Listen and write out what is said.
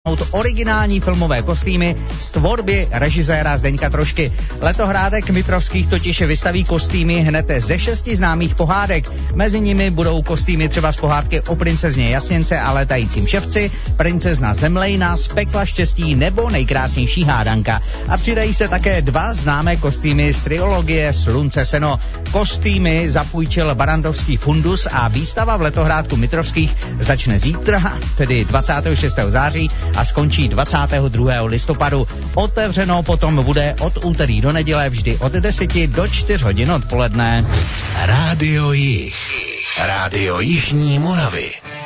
originální filmové kostýmy z tvorby režiséra Zdeňka Trošky. Letohrádek Mitrovských totiž vystaví kostýmy hned ze 6 známých pohádek. Mezi nimi budou kostýmy třeba z pohádky o princezně Jasněnce a létajícím ševci, princezna Zemlejna, z Pekla štěstí nebo Nejkrásnější hádanka. A přidají se také 2 známé kostýmy z trilogie Slunce seno. Kostýmy zapůjčil Barandovský fundus a výstava v Letohrádku Mitrovských začne zítra, tedy 26. září a skončí 22. listopadu. Otevřeno potom bude od úterý do neděle vždy od 10 do 4 hodin odpoledne. Rádio Jih. Rádio Jižní Moravy.